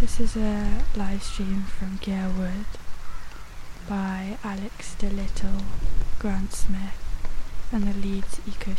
This is a live stream from Garewood by Alex DeLittle, Grant Smith and the Leeds Eco